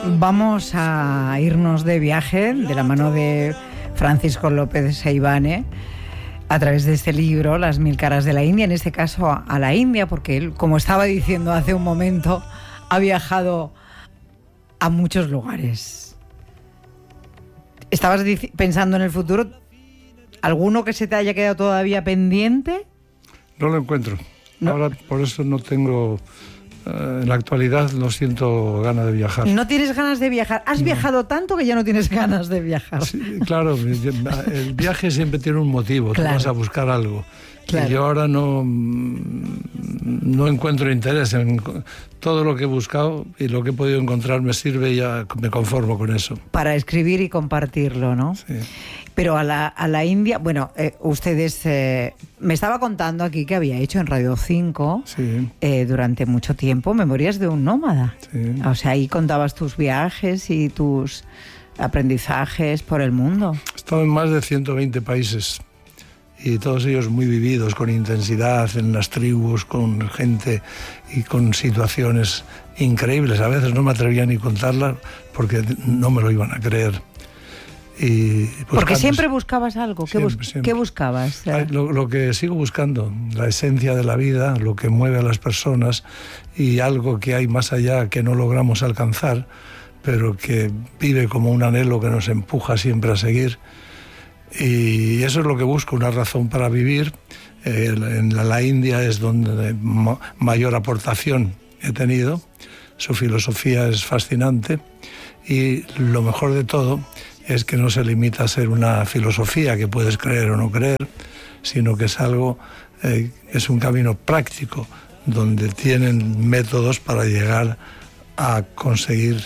Vamos a irnos de viaje de la mano de Francisco López Seivane a través de este libro, Las 1000 caras de la India, en este caso a la India, porque él, como estaba diciendo hace un momento, ha viajado a muchos lugares. ¿Estabas pensando en el futuro? ¿Alguno que se te haya quedado todavía pendiente? No lo encuentro. No. Ahora por eso no tengo... en la actualidad no siento ganas de viajar. ¿No tienes ganas de viajar? ¿Has viajado tanto que ya no tienes ganas de viajar? Sí, claro, el viaje siempre tiene un motivo, claro. Tú vas a buscar algo. Claro. Y yo ahora no encuentro interés en todo lo que he buscado, y lo que he podido encontrar me sirve y ya me conformo con eso. Para escribir y compartirlo, ¿no? Sí. Pero a la India, bueno, ustedes, me estaba contando aquí que había hecho en Radio 5 sí. Durante mucho tiempo Memorias de un nómada. Sí. O sea, ahí contabas tus viajes y tus aprendizajes por el mundo. He estado en más de 120 países y todos ellos muy vividos, con intensidad, en las tribus, con gente y con situaciones increíbles. A veces no me atrevía ni contarlas porque no me lo iban a creer. Porque siempre buscabas algo. Siempre. ¿Qué buscabas? Lo que sigo buscando, la esencia de la vida, lo que mueve a las personas y algo que hay más allá que no logramos alcanzar, pero que vive como un anhelo que nos empuja siempre a seguir. Y eso es lo que busco, una razón para vivir. En la India es donde mayor aportación he tenido. Su filosofía es fascinante y lo mejor de todo es que no se limita a ser una filosofía que puedes creer o no creer, sino que es algo, es un camino práctico donde tienen métodos para llegar a conseguir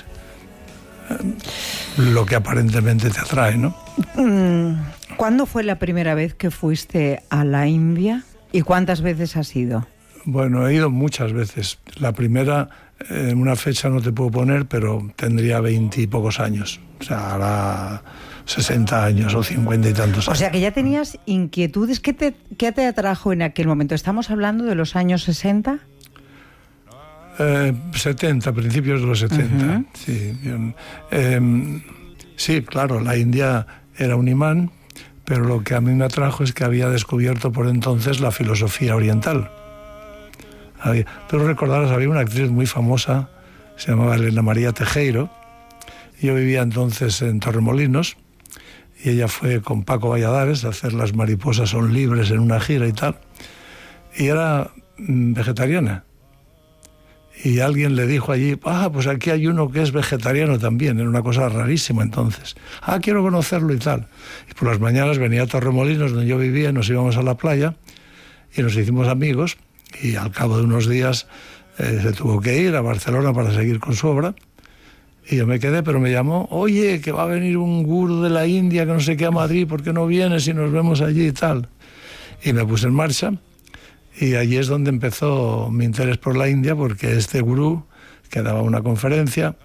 lo que aparentemente te atrae, ¿no? ¿Cuándo fue la primera vez que fuiste a la India y cuántas veces has ido? Bueno, he ido muchas veces. La primera, en una fecha no te puedo poner, pero tendría 20 y pocos años. O sea, hará 60 años o 50 y tantos años. O sea, que ya tenías inquietudes. ¿Qué te atrajo en aquel momento? ¿Estamos hablando de los años 60? 70, principios de los 70. Uh-huh. Sí. Sí, claro, la India era un imán, pero lo que a mí me atrajo es que había descubierto por entonces la filosofía oriental. Tú recordarás, había una actriz muy famosa, se llamaba Elena María Tejero. Yo vivía entonces en Torremolinos y ella fue con Paco Valladares a hacer Las mariposas son libres en una gira y tal. Y era vegetariana. Y alguien le dijo allí, pues aquí hay uno que es vegetariano también. Era una cosa rarísima entonces. Quiero conocerlo y tal. Y por las mañanas venía a Torremolinos, donde yo vivía, nos íbamos a la playa y nos hicimos amigos. Y al cabo de unos días se tuvo que ir a Barcelona para seguir con su obra. Y yo me quedé, pero me llamó, oye, que va a venir un gurú de la India, que no sé qué, a Madrid, ¿por qué no vienes y nos vemos allí y tal? Y me puse en marcha, y allí es donde empezó mi interés por la India, porque este gurú, que daba una conferencia,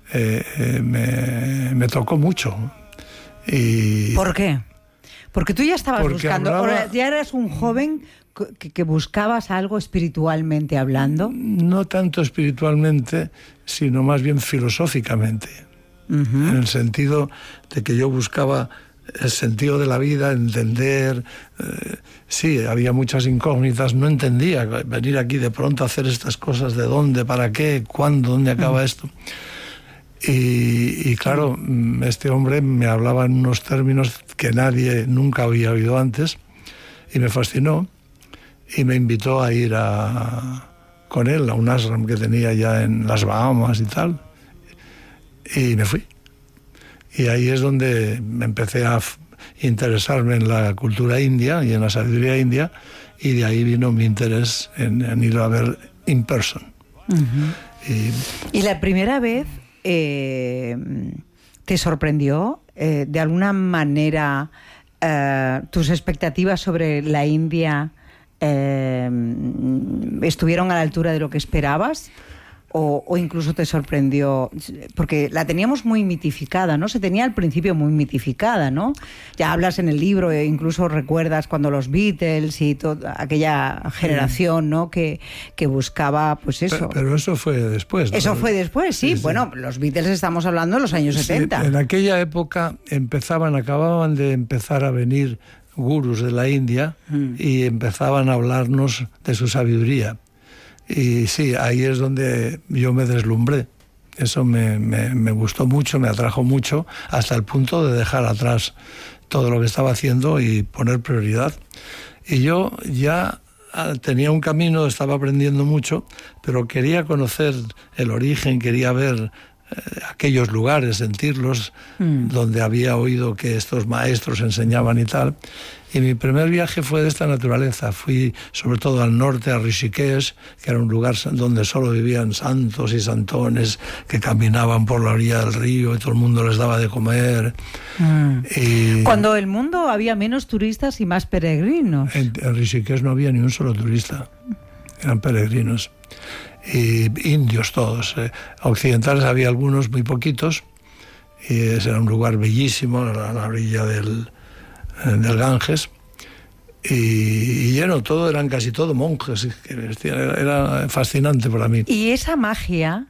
me tocó mucho. Y ¿por qué? Porque tú ya estabas buscando, ya eras un joven que buscabas algo espiritualmente hablando. No tanto espiritualmente, sino más bien filosóficamente. Uh-huh. En el sentido de que yo buscaba el sentido de la vida, entender. Sí, había muchas incógnitas, no entendía venir aquí de pronto a hacer estas cosas, de dónde, para qué, cuándo, dónde acaba esto. Y claro, este hombre me hablaba en unos términos que nadie nunca había oído antes y me fascinó y me invitó a ir con él a un ashram que tenía ya en las Bahamas y tal, y me fui. Y ahí es donde empecé a interesarme en la cultura india y en la sabiduría india, y de ahí vino mi interés en ir a ver in person. Uh-huh. ¿Y la primera vez te sorprendió de alguna manera tus expectativas sobre la India estuvieron a la altura de lo que esperabas? o incluso te sorprendió? Porque la teníamos muy mitificada, ¿no? Se tenía al principio muy mitificada, ¿no? Ya hablas en el libro e incluso recuerdas cuando los Beatles y toda aquella generación, ¿no? Que buscaba, pues eso. Pero eso fue después, ¿no? Eso fue después, sí. Bueno, los Beatles estamos hablando de los años 70. En aquella época acababan de empezar a venir gurús de la India y empezaban a hablarnos de su sabiduría. Y sí, ahí es donde yo me deslumbré. Eso me gustó mucho, me atrajo mucho, hasta el punto de dejar atrás todo lo que estaba haciendo y poner prioridad. Y yo ya tenía un camino, estaba aprendiendo mucho, pero quería conocer el origen, quería ver aquellos lugares, sentirlos, donde había oído que estos maestros enseñaban y tal. Y mi primer viaje fue de esta naturaleza. Fui sobre todo al norte, a Rishikesh, que era un lugar donde solo vivían santos y santones que caminaban por la orilla del río y todo el mundo les daba de comer. Y cuando el mundo había menos turistas y más peregrinos. En Rishikesh no había ni un solo turista, eran peregrinos. Y indios todos. Occidentales había algunos, muy poquitos, y ese era un lugar bellísimo, a la orilla del Ganges, y lleno, eran casi todo monjes. Era fascinante para mí. Y esa magia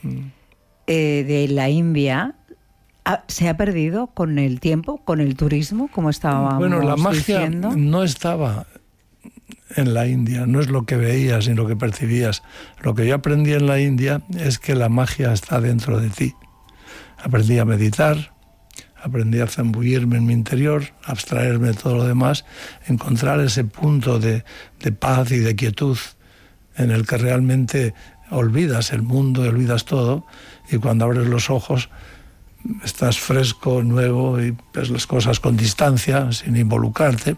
de la India se ha perdido con el tiempo, con el turismo, como estábamos diciendo. Bueno, la magia no estaba en la India, no es lo que veías ni lo que percibías. Lo que yo aprendí en la India es que la magia está dentro de ti. Aprendí a meditar, aprendí a zambullirme en mi interior, a abstraerme de todo lo demás, encontrar ese punto de paz y de quietud en el que realmente olvidas el mundo, olvidas todo, y cuando abres los ojos estás fresco, nuevo, y ves las cosas con distancia, sin involucrarte.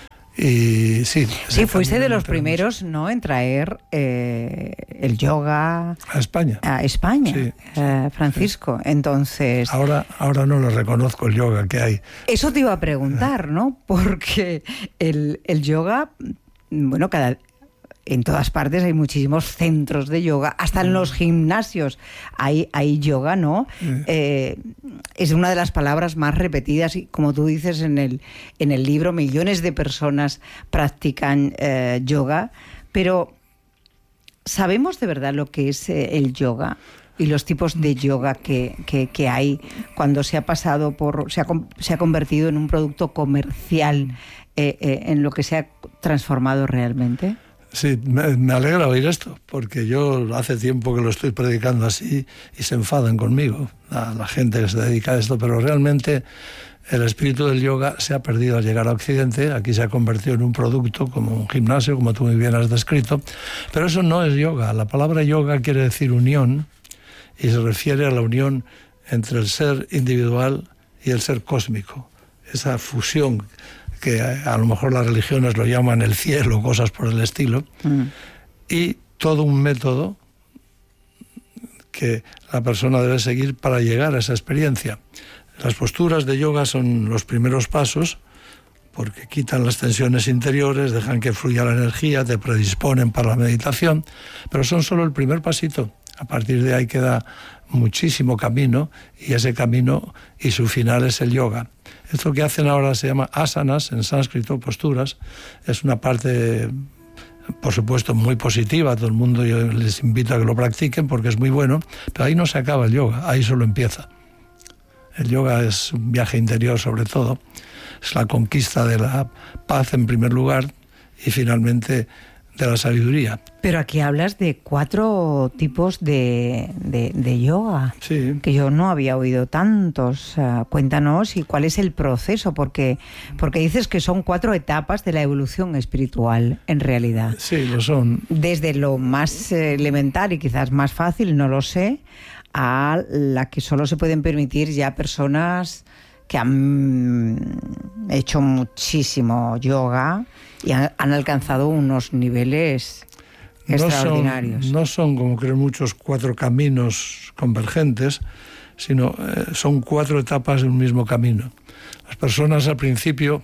Y sí, fuiste de los primeros, ¿no?, en traer el yoga a España. Sí, Francisco. Sí. Entonces, ahora no lo reconozco, el yoga que hay. Eso te iba a preguntar, ¿no? Porque el yoga, bueno, en todas partes hay muchísimos centros de yoga, hasta en los gimnasios hay yoga, ¿no? Es una de las palabras más repetidas y, como tú dices en el libro, millones de personas practican yoga, pero ¿sabemos de verdad lo que es el yoga y los tipos de yoga que hay cuando se ha pasado se ha convertido en un producto comercial, en lo que se ha transformado realmente? Sí, me alegra oír esto, porque yo hace tiempo que lo estoy predicando así y se enfadan conmigo, la gente que se dedica a esto, pero realmente el espíritu del yoga se ha perdido al llegar a Occidente. Aquí se ha convertido en un producto, como un gimnasio, como tú muy bien has descrito, pero eso no es yoga. La palabra yoga quiere decir unión y se refiere a la unión entre el ser individual y el ser cósmico, esa fusión que a lo mejor las religiones lo llaman el cielo, cosas por el estilo, y todo un método que la persona debe seguir para llegar a esa experiencia. Las posturas de yoga son los primeros pasos, porque quitan las tensiones interiores, dejan que fluya la energía, te predisponen para la meditación, pero son solo el primer pasito. A partir de ahí queda muchísimo camino, y ese camino y su final es el yoga. Esto que hacen ahora se llama asanas, en sánscrito, posturas. Es una parte, por supuesto, muy positiva. A todo el mundo yo les invito a que lo practiquen porque es muy bueno, pero ahí no se acaba el yoga, ahí solo empieza. El yoga es un viaje interior sobre todo, es la conquista de la paz en primer lugar y finalmente de la sabiduría. Pero aquí hablas de 4 tipos de yoga, sí, que yo no había oído tantos. Cuéntanos, y cuál es el proceso, porque dices que son 4 etapas de la evolución espiritual, en realidad. Sí, lo son. Desde lo más elemental y quizás más fácil, no lo sé, a la que solo se pueden permitir ya personas que han hecho muchísimo yoga y han alcanzado unos niveles extraordinarios. No son, como creen muchos, 4 caminos convergentes, sino son 4 etapas de un mismo camino. Las personas al principio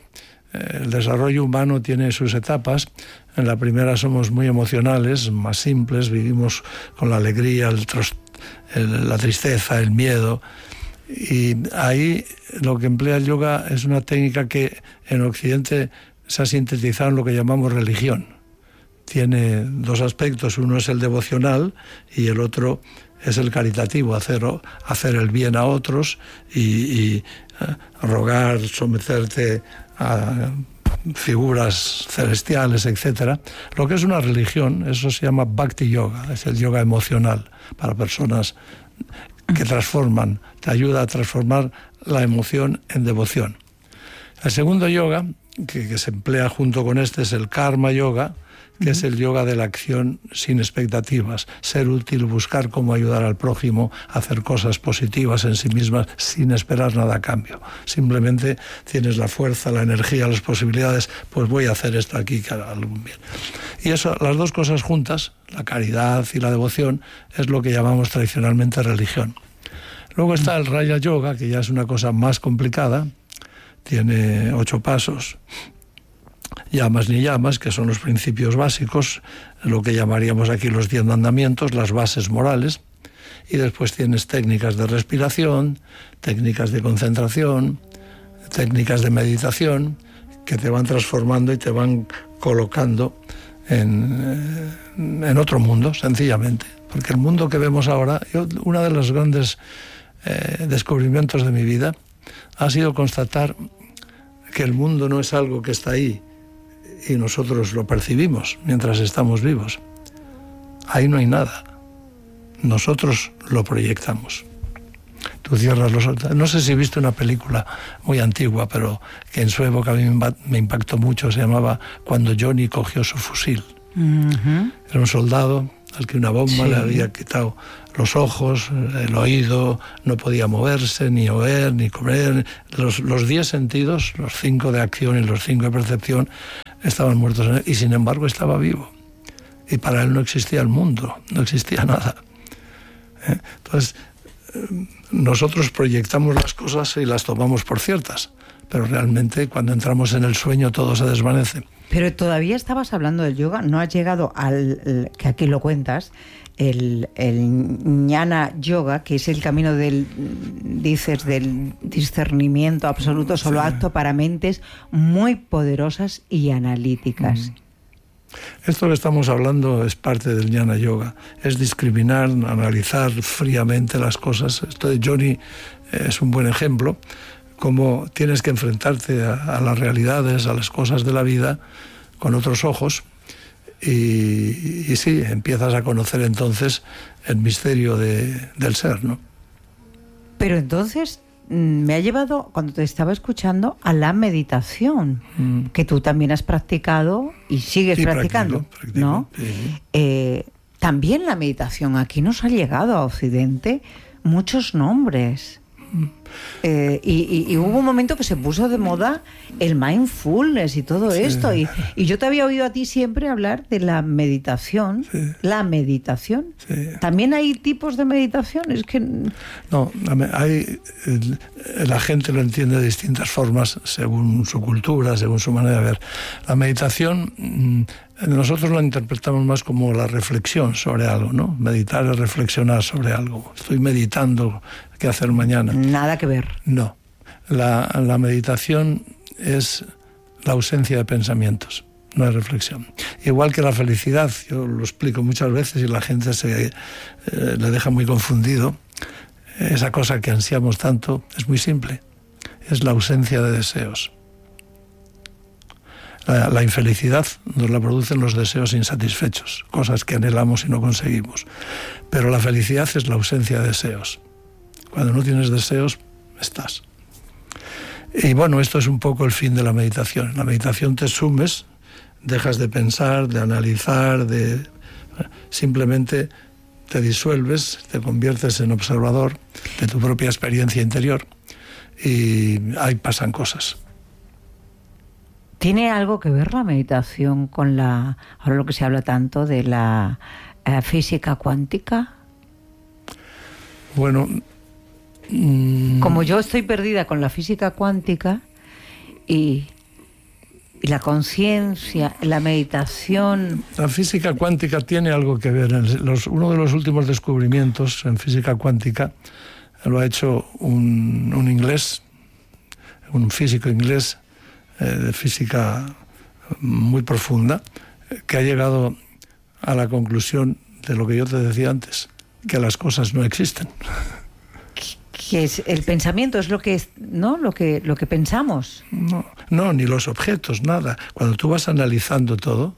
el desarrollo humano tiene sus etapas. En la primera somos muy emocionales, más simples, vivimos con la alegría, la tristeza, el miedo. Y ahí lo que emplea el yoga es una técnica que en Occidente se ha sintetizado en lo que llamamos religión. Tiene dos aspectos, uno es el devocional y el otro es el caritativo, hacer el bien a otros y rogar, someterte a figuras celestiales, etc. Lo que es una religión, eso se llama Bhakti Yoga, es el yoga emocional para personas que transforman, te ayuda a transformar la emoción en devoción. El segundo yoga, que se emplea junto con este, es el Karma Yoga, que es el yoga de la acción sin expectativas, ser útil, buscar cómo ayudar al prójimo, hacer cosas positivas en sí mismas sin esperar nada a cambio. Simplemente tienes la fuerza, la energía, las posibilidades, pues voy a hacer esto aquí que hará algún bien. Y eso, las dos cosas juntas, la caridad y la devoción, es lo que llamamos tradicionalmente religión. Luego está el Raya Yoga, que ya es una cosa más complicada, tiene 8 pasos. Yamas ni yamas, que son los principios básicos, lo que llamaríamos aquí los 10 mandamientos, las bases morales, y después tienes técnicas de respiración, técnicas de concentración, técnicas de meditación, que te van transformando y te van colocando en otro mundo, sencillamente. Porque el mundo que vemos ahora, uno de los grandes descubrimientos de mi vida ha sido constatar que el mundo no es algo que está ahí, y nosotros lo percibimos mientras estamos vivos. Ahí no hay nada. Nosotros lo proyectamos. Tú cierras los ojos. No sé si viste una película muy antigua, pero que en su época a mí me impactó mucho. Se llamaba Cuando Johnny cogió su fusil. Uh-huh. Era un soldado al que una bomba le había quitado los ojos, el oído, no podía moverse, ni oír, ni comer. Los 10 sentidos, los 5 de acción y los 5 de percepción, estaban muertos en él, y sin embargo estaba vivo. Y para él no existía el mundo, no existía nada. Entonces, nosotros proyectamos las cosas y las tomamos por ciertas, pero realmente cuando entramos en el sueño todo se desvanece. Pero todavía estabas hablando del yoga, no has llegado al que aquí lo cuentas, el Jnana Yoga, que es el camino del discernimiento absoluto, solo apto para mentes muy poderosas y analíticas. Esto que estamos hablando es parte del Jnana Yoga, es discriminar, analizar fríamente las cosas. Esto de Johnny es un buen ejemplo, cómo tienes que enfrentarte a las realidades, a las cosas de la vida con otros ojos. Y sí, empiezas a conocer entonces el misterio del ser, ¿no? Pero entonces me ha llevado, cuando te estaba escuchando, a la meditación, que tú también has practicado y sigues practicando, practico, ¿no? Sí. También la meditación, aquí nos ha llegado a Occidente muchos nombres. Y hubo un momento que se puso de moda el mindfulness y todo esto, y yo te había oído a ti siempre hablar de la meditación. La meditación. También hay tipos de meditación, es que no, la gente lo entiende de distintas formas según su cultura, según su manera de ver. La meditación nosotros la interpretamos más como la reflexión sobre algo, ¿no? Meditar es reflexionar sobre algo. Estoy meditando qué hacer mañana. Nada que ver. No. La meditación es la ausencia de pensamientos, no es reflexión. Igual que la felicidad, yo lo explico muchas veces y la gente le deja muy confundido. Esa cosa que ansiamos tanto es muy simple. Es la ausencia de deseos. La infelicidad nos la producen los deseos insatisfechos, cosas que anhelamos y no conseguimos. Pero la felicidad es la ausencia de deseos. Cuando no tienes deseos, estás. Y bueno, esto es un poco el fin de la meditación. En la meditación te sumes, dejas de pensar, de analizar, simplemente te disuelves, te conviertes en observador de tu propia experiencia interior y ahí pasan cosas. ¿Tiene algo que ver la meditación con ahora lo que se habla tanto de la física cuántica? Bueno, como yo estoy perdida con la física cuántica y Y la conciencia, la meditación... La física cuántica tiene algo que ver. Uno de los últimos descubrimientos en física cuántica lo ha hecho un inglés, un físico inglés de física muy profunda, que ha llegado a la conclusión de lo que yo te decía antes, que las cosas no existen. Que es el pensamiento, es lo que es, ¿no? Lo que pensamos. No, ni los objetos, nada. Cuando tú vas analizando todo,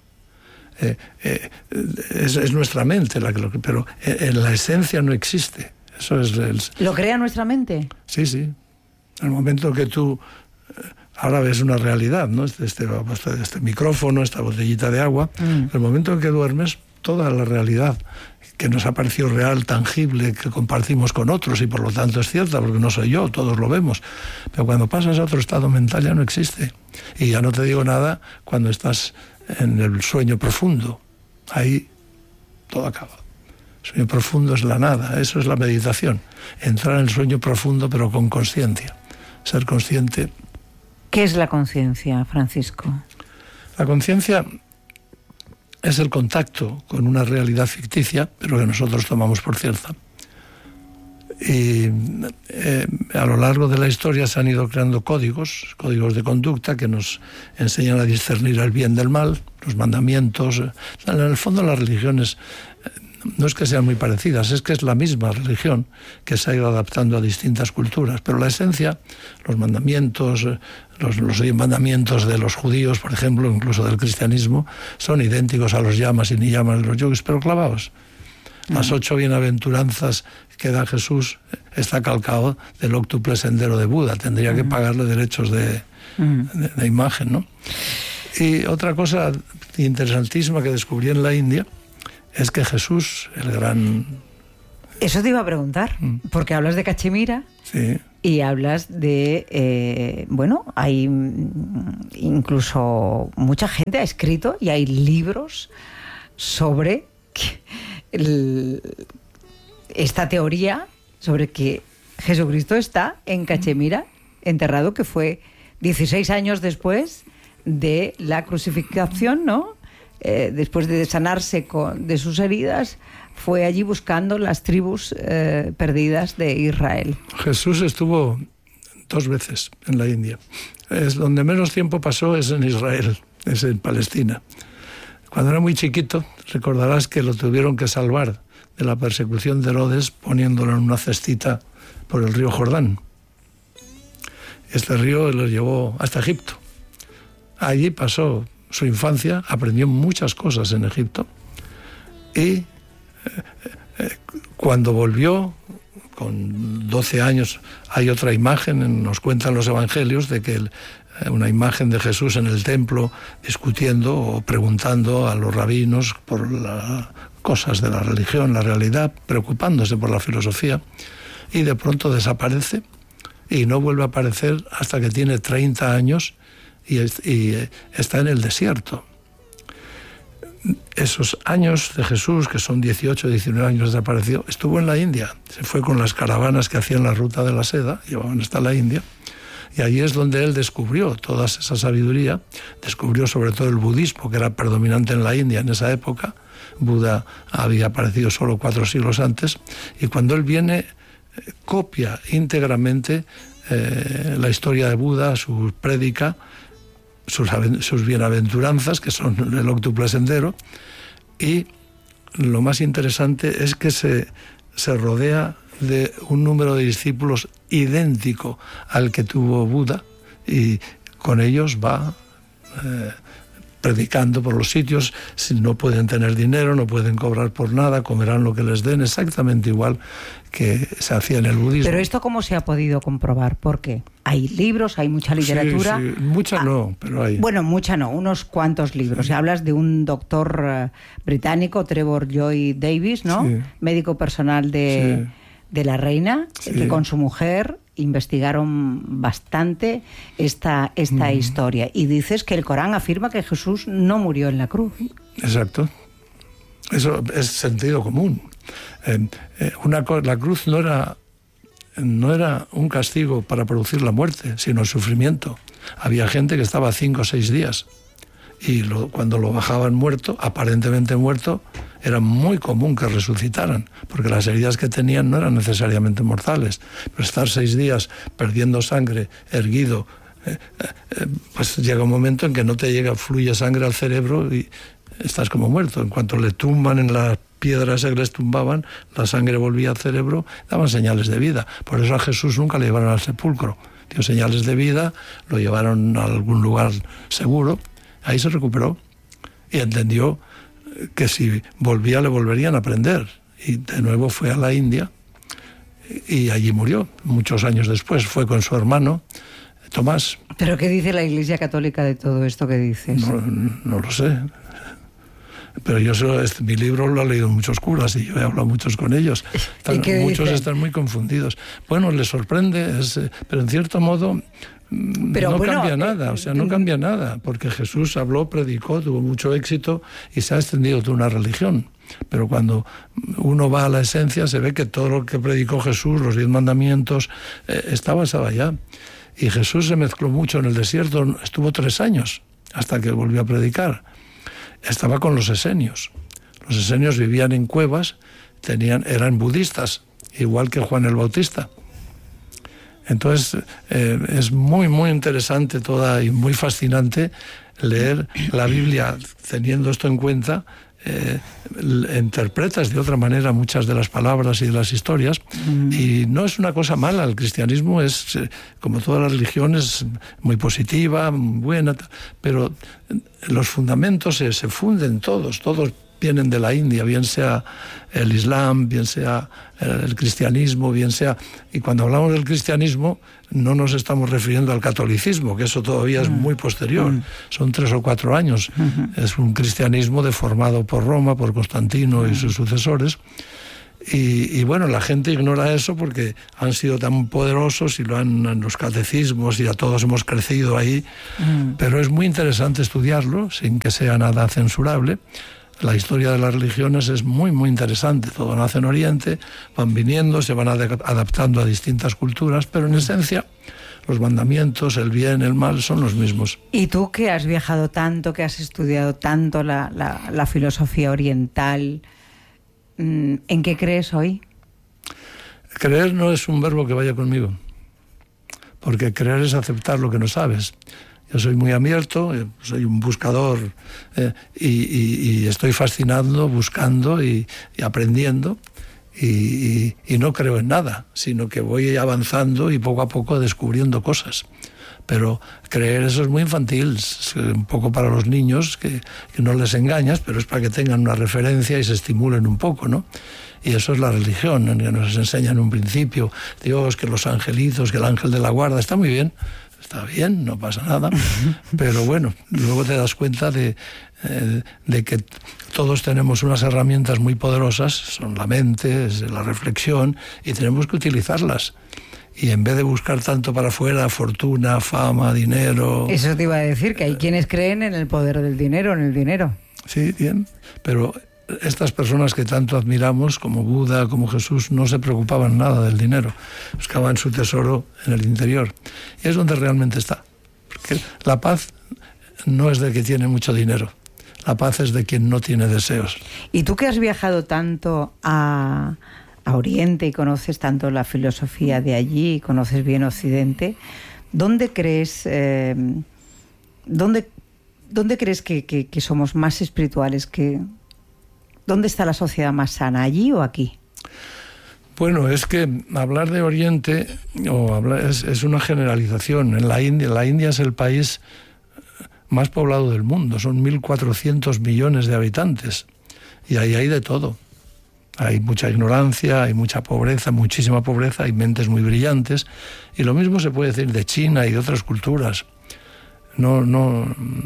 es nuestra mente pero en la esencia no existe. Eso es ¿Lo crea nuestra mente? Sí. En el momento que tú ahora ves una realidad, ¿no? Este micrófono, esta botellita de agua, en el momento en que duermes, toda la realidad que nos ha parecido real, tangible, que compartimos con otros y por lo tanto es cierta, porque no soy yo, todos lo vemos. Pero cuando pasas a otro estado mental ya no existe. Y ya no te digo nada cuando estás en el sueño profundo. Ahí todo acaba. El sueño profundo es la nada, eso es la meditación. Entrar en el sueño profundo pero con consciencia. Ser consciente. ¿Qué es la conciencia, Francisco? La conciencia es el contacto con una realidad ficticia, pero que nosotros tomamos por cierta. Y a lo largo de la historia se han ido creando códigos de conducta que nos enseñan a discernir el bien del mal, los mandamientos. En el fondo las religiones no es que sean muy parecidas, es que es la misma religión que se ha ido adaptando a distintas culturas, pero la esencia, los mandamientos, los 10 mandamientos de los judíos, por ejemplo, incluso del cristianismo, son idénticos a los yamas y niyamas de los yogis, pero clavados. Las 8 bienaventuranzas que da Jesús está calcado del óctuple sendero de Buda, tendría que pagarle derechos de imagen, ¿no? Y otra cosa interesantísima que descubrí en la India es que Jesús, el gran... Eso te iba a preguntar, porque hablas de Cachemira. Sí. Y hablas de... hay incluso mucha gente ha escrito y hay libros sobre esta teoría sobre que Jesucristo está en Cachemira, enterrado, que fue 16 años después de la crucifixión, ¿no? Después de sanarse de sus heridas, fue allí buscando las tribus perdidas de Israel. Jesús estuvo 2 veces en la India. Es donde menos tiempo pasó es en Israel, es en Palestina. Cuando era muy chiquito, recordarás que lo tuvieron que salvar de la persecución de Herodes poniéndolo en una cestita por el río Jordán. Este río lo llevó hasta Egipto. Allí pasó su infancia, aprendió muchas cosas en Egipto y cuando volvió con 12 años hay otra imagen, nos cuentan los evangelios de que una imagen de Jesús en el templo discutiendo o preguntando a los rabinos por las cosas de la religión, la realidad, preocupándose por la filosofía, y de pronto desaparece y no vuelve a aparecer hasta que tiene 30 años y está en el desierto. Esos años de Jesús, que son 18, 19 años desapareció, estuvo en la India, se fue con las caravanas que hacían la ruta de la seda, llevaban hasta la India, y allí es donde él descubrió toda esa sabiduría, descubrió sobre todo el budismo, que era predominante en la India en esa época. Buda había aparecido solo 4 siglos antes, y cuando él viene, copia íntegramente la historia de Buda, su prédica, sus bienaventuranzas, que son el óctuple sendero, y lo más interesante es que se rodea de un número de discípulos idéntico al que tuvo Buda, y con ellos va predicando por los sitios. Si no pueden tener dinero, no pueden cobrar por nada, comerán lo que les den, exactamente igual que se hacía en el budismo. Pero esto, ¿cómo se ha podido comprobar? Porque hay libros, hay mucha literatura. Sí, mucha no, pero hay. Bueno, mucha no, unos cuantos libros. Sí. Hablas de un doctor británico, Trevor Joy Davis, ¿no? Sí. Médico personal de la reina, sí, que con su mujer investigaron bastante esta historia. Y dices que el Corán afirma que Jesús no murió en la cruz. Exacto. Eso es sentido común. La cruz no era un castigo para producir la muerte, sino el sufrimiento. Había gente que estaba 5 o 6 días y cuando lo bajaban muerto, aparentemente muerto, era muy común que resucitaran, porque las heridas que tenían no eran necesariamente mortales. Pero estar 6 días perdiendo sangre, erguido, pues llega un momento en que no te fluye sangre al cerebro y estás como muerto. En cuanto le tumban en las piedras que les tumbaban, la sangre volvía al cerebro, daban señales de vida. Por eso a Jesús nunca le llevaron al sepulcro. Dio señales de vida, lo llevaron a algún lugar seguro, ahí se recuperó y entendió que si volvía le volverían a prender. Y de nuevo fue a la India y allí murió. Muchos años después fue con su hermano Tomás. ¿Pero qué dice la Iglesia Católica de todo esto que dices? No lo sé. Pero yo mi libro lo han leído muchos curas y yo he hablado muchos con ellos. Muchos están muy confundidos. Bueno, les sorprende, pero en cierto modo cambia nada, no cambia nada, porque Jesús habló, predicó, tuvo mucho éxito y se ha extendido toda una religión. Pero cuando uno va a la esencia se ve que todo lo que predicó Jesús, los 10 mandamientos, está basado allá. Y Jesús se mezcló mucho en el desierto, estuvo 3 años hasta que volvió a predicar. Estaba con los esenios. Los esenios vivían en cuevas, eran budistas, igual que Juan el Bautista. Entonces es muy, muy interesante y muy fascinante leer la Biblia teniendo esto en cuenta. Interpretas de otra manera muchas de las palabras y de las historias, y no es una cosa mala. El cristianismo es, como todas las religiones, muy positiva, muy buena, pero los fundamentos se funden todos vienen de la India, bien sea el Islam, bien sea el cristianismo, bien sea... Y cuando hablamos del cristianismo no nos estamos refiriendo al catolicismo, que eso todavía es muy posterior, son 3 o 4 años. Es un cristianismo deformado por Roma, por Constantino y sus sucesores. Y bueno, la gente ignora eso porque han sido tan poderosos y en los catecismos y a todos hemos crecido ahí, pero es muy interesante estudiarlo sin que sea nada censurable. La historia de las religiones es muy, muy interesante. Todo nace en Oriente, van viniendo, se van adaptando a distintas culturas, pero en esencia los mandamientos, el bien, el mal, son los mismos. Y tú que has viajado tanto, que has estudiado tanto la filosofía oriental, ¿en qué crees hoy? Creer no es un verbo que vaya conmigo, porque creer es aceptar lo que no sabes. Yo soy muy abierto, soy un buscador y estoy fascinando, buscando y aprendiendo y no creo en nada, sino que voy avanzando y poco a poco descubriendo cosas. Pero creer, eso es muy infantil, es un poco para los niños, que no les engañas, pero es para que tengan una referencia y se estimulen un poco, ¿no? Y eso es la religión, que nos enseña en un principio, Dios, que los angelitos, que el ángel de la guarda, está muy bien. Está bien, no pasa nada, pero bueno, luego te das cuenta de que todos tenemos unas herramientas muy poderosas, son la mente, es la reflexión, y tenemos que utilizarlas. Y en vez de buscar tanto para afuera, fortuna, fama, dinero... Eso te iba a decir, que hay quienes creen en el poder del dinero, en el dinero. Sí, bien, pero estas personas que tanto admiramos, como Buda, como Jesús, no se preocupaban nada del dinero. Buscaban su tesoro en el interior. Y es donde realmente está. Porque la paz no es de que tiene mucho dinero. La paz es de quien no tiene deseos. Y tú que has viajado tanto a Oriente y conoces tanto la filosofía de allí, y conoces bien Occidente, ¿dónde crees que somos más espirituales? ¿Dónde está la sociedad más sana, allí o aquí? Bueno, es que hablar de Oriente es una generalización. La India es el país más poblado del mundo, son 1.400 millones de habitantes y ahí hay de todo. Hay mucha ignorancia, hay mucha pobreza, muchísima pobreza, hay mentes muy brillantes, y lo mismo se puede decir de China y de otras culturas. No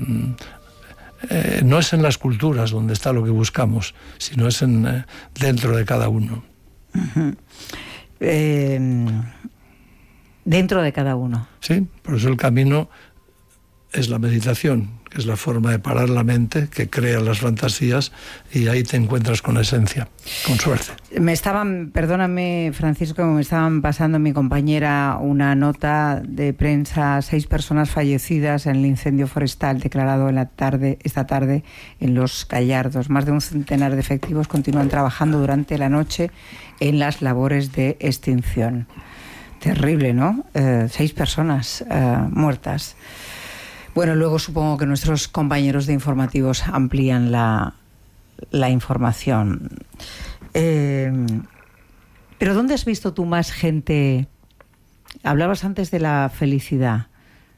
es en las culturas donde está lo que buscamos, sino es dentro de cada uno. Dentro de cada uno. Sí, por eso el camino es la meditación, que es la forma de parar la mente, que crea las fantasías, y ahí te encuentras con la esencia, con suerte. Perdóname, Francisco, me estaban pasando mi compañera una nota de prensa: 6 personas fallecidas en el incendio forestal declarado esta tarde en Los Gallardos. Más de un centenar de efectivos continúan trabajando durante la noche en las labores de extinción. Terrible, ¿no? 6 personas muertas. Bueno, luego supongo que nuestros compañeros de informativos amplían la información. Pero ¿dónde has visto tú más gente? Hablabas antes de la felicidad.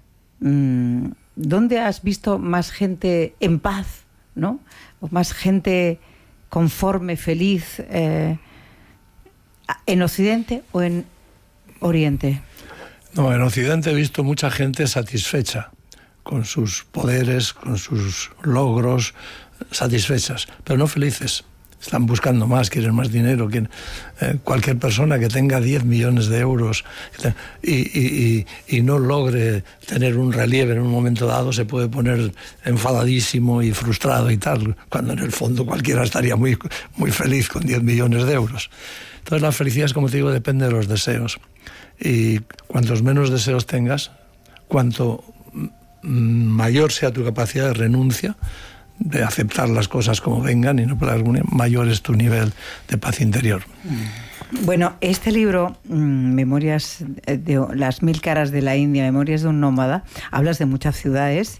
¿Dónde has visto más gente en paz, ¿no? O más gente conforme, feliz, en Occidente o en Oriente? No, en Occidente he visto mucha gente satisfecha con sus poderes, con sus logros, satisfechas, pero no felices. Están buscando más, quieren más dinero. Cualquier persona que tenga 10 millones de euros y no logre tener un relieve en un momento dado, se puede poner enfadadísimo y frustrado y tal, cuando en el fondo cualquiera estaría muy, muy feliz con 10 millones de euros. Entonces la felicidad, como te digo, depende de los deseos. Y cuantos menos deseos tengas, cuanto mayor sea tu capacidad de renuncia, de aceptar las cosas como vengan y no por alguna, mayor es tu nivel de paz interior. Bueno, este libro, Memorias de las 1000 caras de la India, Memorias de un nómada, hablas de muchas ciudades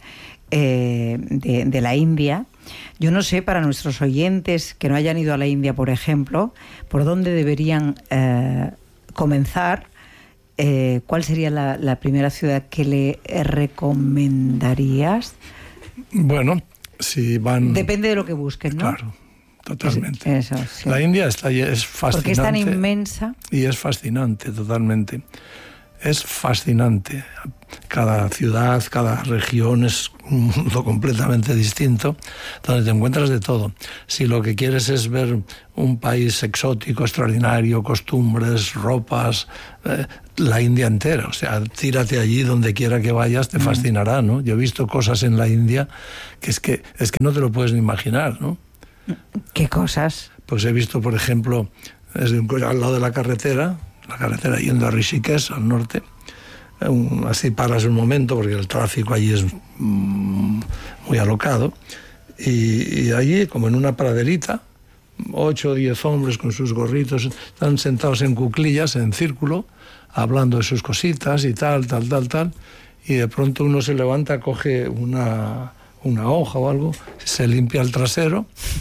de la India. Yo no sé, para nuestros oyentes que no hayan ido a la India, por ejemplo, por dónde deberían comenzar. ¿Cuál sería la primera ciudad que le recomendarías? Bueno, si van... Depende de lo que busquen, ¿no? Claro, totalmente. Eso, sí. La India es fascinante. Porque es tan inmensa. Y es fascinante, totalmente. Es fascinante. Cada ciudad, cada región es un mundo completamente distinto, donde te encuentras de todo. Si lo que quieres es ver un país exótico, extraordinario, costumbres, ropas, la India entera, o sea, tírate allí donde quiera que vayas, te fascinará, ¿no? Yo he visto cosas en la India que es que no te lo puedes ni imaginar, ¿no? ¿Qué cosas? Pues he visto, por ejemplo, al lado de la carretera yendo a Rishikesh, al norte, así paras un momento porque el tráfico allí es muy alocado, y allí, como en una praderita, 8 o 10 hombres con sus gorritos están sentados en cuclillas, en círculo, hablando de sus cositas y tal, y de pronto uno se levanta, coge una hoja o algo, se limpia el trasero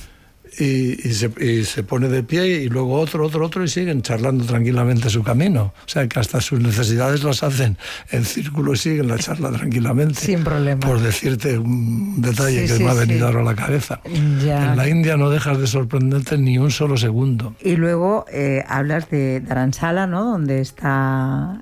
y se pone de pie, y luego otro, y siguen charlando tranquilamente su camino. O sea, que hasta sus necesidades las hacen en círculo y siguen la charla tranquilamente. Sin problema. Por decirte un detalle que me ha venido ahora a la cabeza. Ya. En la India no dejas de sorprenderte ni un solo segundo. Y luego hablas de Dharamsala, ¿no? Donde está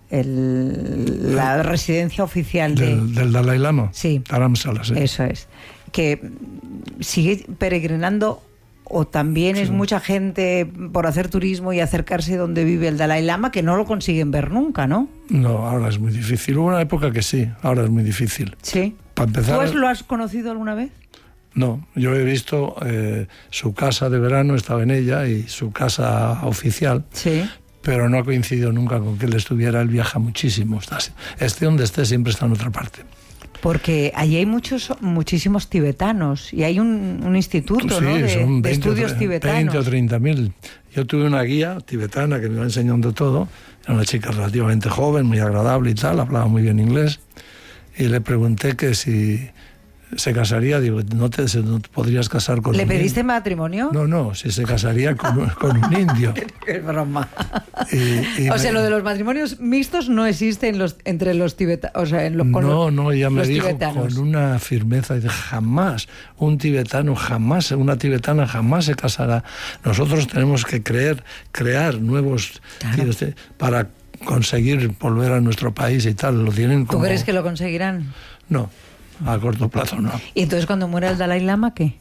la residencia oficial del Dalai Lama. Sí. Dharamsala, sí. Eso es. Que sigue peregrinando. O también es mucha gente por hacer turismo y acercarse donde vive el Dalai Lama, que no lo consiguen ver nunca, ¿no? No, ahora es muy difícil. Hubo una época que sí, ahora es muy difícil. Sí. Para empezar, ¿Tú lo has conocido alguna vez? No, yo he visto su casa de verano, estaba en ella, y su casa oficial. Sí. Pero no ha coincidido nunca con que él estuviera. Él viaja muchísimo. Esté donde esté, siempre está en otra parte. Porque allí hay muchísimos tibetanos y hay un instituto, sí, ¿no? son 20, de estudios tibetanos. 20 o 30.000. Yo tuve una guía tibetana que me iba enseñando todo. Era una chica relativamente joven, muy agradable y tal, hablaba muy bien inglés. Y le pregunté que si se casaría. Digo, ¿no te podrías casar con un indio? ¿Le pediste matrimonio? No, si se casaría con un indio. Qué broma. O sea, lo de los matrimonios mixtos no existe entre los tibetanos, o sea, No, ella me dijo tibetanos. con una firmeza, dice, jamás, un tibetano jamás, una tibetana jamás se casará. Nosotros tenemos que crear nuevos tíos para conseguir volver a nuestro país y tal. Lo tienen como... ¿Tú crees que lo conseguirán? No, a corto plazo no. ¿Y entonces cuando muera el Dalai Lama qué?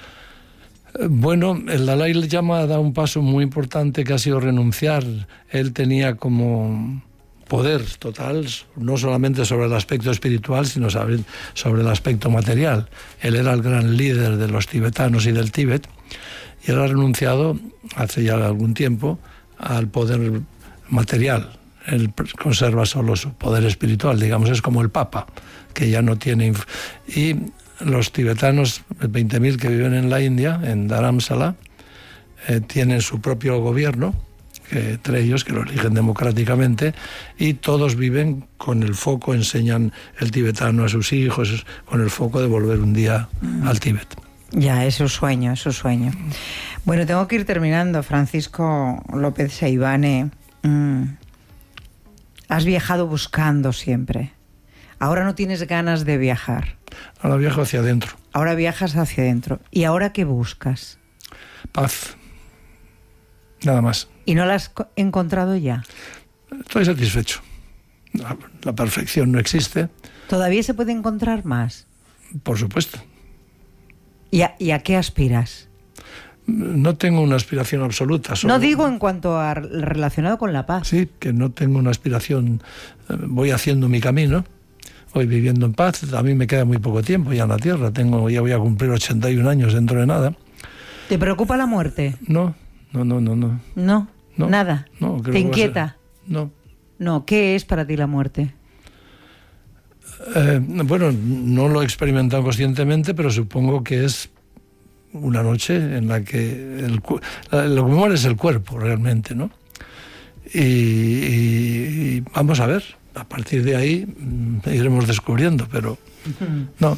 Bueno, el Dalai Lama da un paso muy importante que ha sido renunciar. Él tenía como poder total, no solamente sobre el aspecto espiritual, sino sobre el aspecto material. Él era el gran líder de los tibetanos y del Tíbet, y él ha renunciado hace ya algún tiempo al poder material. Él conserva solo su poder espiritual, digamos, es como el Papa, que ya no tiene... Y los tibetanos, 20.000 que viven en la India, en Dharamsala, tienen su propio gobierno, entre ellos, que lo eligen democráticamente, y todos viven con el foco, enseñan el tibetano a sus hijos, con el foco de volver un día al Tíbet. Ya, es su sueño, es su sueño. Bueno, tengo que ir terminando. Francisco López Seivane, has viajado buscando siempre. Ahora no tienes ganas de viajar. Ahora viajo hacia adentro. Ahora viajas hacia adentro. ¿Y ahora qué buscas? Paz. Nada más. ¿Y no la has encontrado ya? Estoy satisfecho. La perfección no existe. ¿Todavía se puede encontrar más? Por supuesto. ¿Y a qué aspiras? No tengo una aspiración absoluta. No digo en cuanto a relacionado con la paz. Sí, que no tengo una aspiración. Voy haciendo mi camino. Voy viviendo en paz. A mí me queda muy poco tiempo ya en la Tierra. Ya voy a cumplir 81 años dentro de nada. ¿Te preocupa la muerte? No. ¿No? ¿Nada? No, creo ¿Te inquieta? No. No, ¿qué es para ti la muerte? Bueno, no lo he experimentado conscientemente, pero supongo que es una noche en la que lo que muere es el cuerpo realmente, ¿no? Y vamos a ver, a partir de ahí iremos descubriendo, pero no.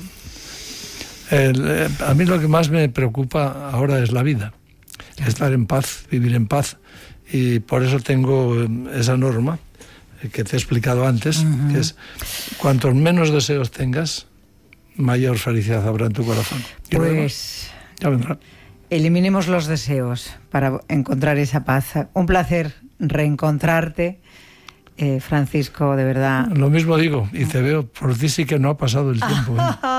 A mí lo que más me preocupa ahora es la vida, estar en paz, vivir en paz, y por eso tengo esa norma que te he explicado antes, que es cuantos menos deseos tengas, mayor felicidad habrá en tu corazón. Y pues ya vendrá. Eliminemos los deseos para encontrar esa paz. Un placer reencontrarte, Francisco, de verdad. Lo mismo digo, y te veo, por ti sí que no ha pasado el tiempo.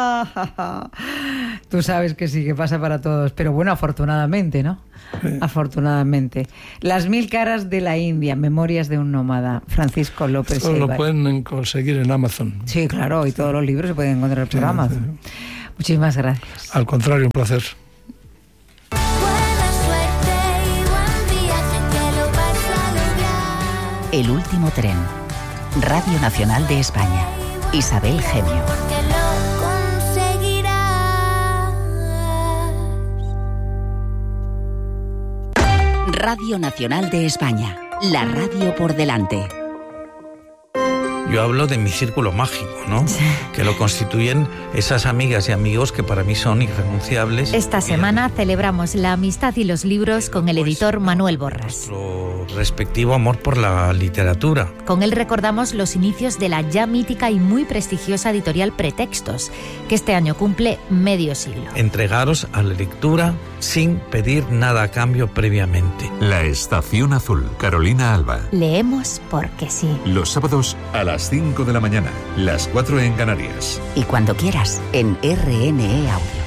Tú sabes que sí, que pasa para todos, pero bueno, afortunadamente, ¿no? Sí. Afortunadamente. Las 1000 caras de la India, Memorias de un nómada, Francisco López Seivane. Lo pueden conseguir en Amazon. Sí, claro, y todos los libros se pueden encontrar por Amazon. Sí. Muchísimas gracias. Al contrario, un placer. El último tren. Radio Nacional de España. Isabel Gemio. Radio Nacional de España. La radio por delante. Yo hablo de mi círculo mágico, ¿no? Sí. Que lo constituyen esas amigas y amigos que para mí son irrenunciables. Esta semana celebramos la amistad y los libros con el editor Manuel Borras. Nuestro respectivo amor por la literatura. Con él recordamos los inicios de la ya mítica y muy prestigiosa editorial Pretextos, que este año cumple medio siglo. Entregaros a la lectura sin pedir nada a cambio previamente. La Estación Azul, Carolina Alba. Leemos porque sí. Los sábados a las 5 de la mañana, las 4 en Canarias. Y cuando quieras, en RNE Audio.